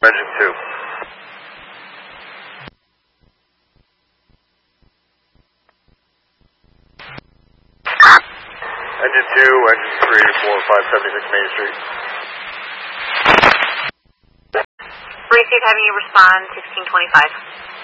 Engine 2. Engine 2, engine 3, 4, 576 Main Street. Receive, having you respond 1625.